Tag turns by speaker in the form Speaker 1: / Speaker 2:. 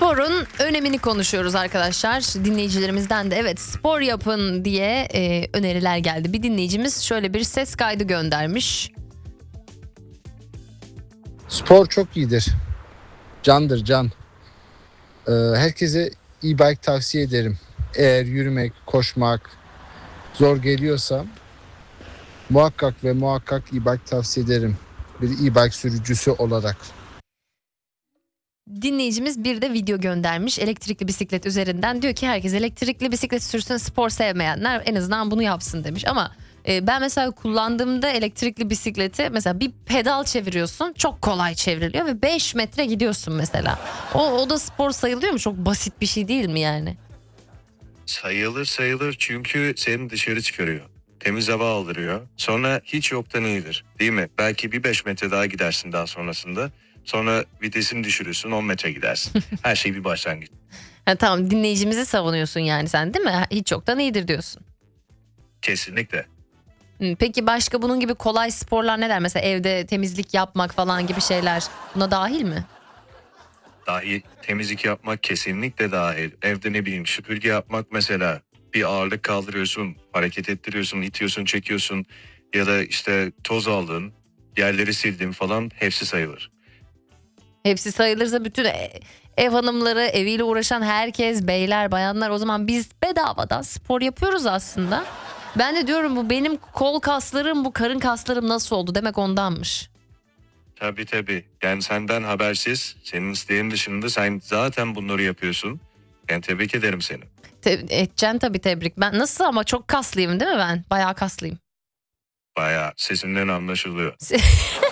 Speaker 1: Sporun önemini konuşuyoruz arkadaşlar. Dinleyicilerimizden de evet spor yapın diye öneriler geldi. Bir dinleyicimiz şöyle bir ses kaydı göndermiş.
Speaker 2: Spor çok iyidir. Candır can. Herkese e-bike tavsiye ederim. Eğer yürümek, koşmak zor geliyorsa muhakkak ve muhakkak e-bike tavsiye ederim. Bir e-bike sürücüsü olarak.
Speaker 1: Dinleyicimiz bir de video göndermiş elektrikli bisiklet üzerinden. Diyor ki herkes elektrikli bisiklet sürsün, spor sevmeyenler en azından bunu yapsın demiş. Ama ben mesela kullandığımda elektrikli bisikleti mesela bir pedal çeviriyorsun, çok kolay çevriliyor ve 5 metre gidiyorsun mesela. O da spor sayılıyor mu? Çok basit bir şey değil mi yani?
Speaker 3: Sayılır çünkü seni dışarı çıkarıyor. Temiz hava aldırıyor. Sonra hiç yoktan iyidir. Değil mi? Belki bir 5 metre daha gidersin daha sonrasında. Sonra vitesini düşürürsün 10 metre gidersin. Her şey bir başlangıç.
Speaker 1: Ha, tamam, dinleyicimizi savunuyorsun yani sen, değil mi? Hiç yoktan iyidir diyorsun.
Speaker 3: Kesinlikle.
Speaker 1: Peki başka bunun gibi kolay sporlar neler? Mesela evde temizlik yapmak falan gibi şeyler buna dahil mi?
Speaker 3: Dahi temizlik yapmak kesinlikle dahil. Evde ne bileyim süpürge yapmak mesela. Bir ağırlık kaldırıyorsun, hareket ettiriyorsun, itiyorsun, çekiyorsun. Ya da işte toz aldın, yerleri sildin falan hepsi sayılır.
Speaker 1: Hepsi sayılırsa bütün ev hanımları, eviyle uğraşan herkes, beyler, bayanlar, o zaman biz bedavadan spor yapıyoruz aslında. Ben de diyorum bu benim kol kaslarım, bu karın kaslarım nasıl oldu demek ondanmış.
Speaker 3: Tabii. Yani senden habersiz, senin isteğin dışında sen zaten bunları yapıyorsun. Ben tebrik ederim seni.
Speaker 1: Edeceksin tabii, tebrik. Ben nasıl ama çok kaslıyım değil mi ben? Bayağı kaslıyım.
Speaker 3: Bayağı sesinden anlaşılıyor.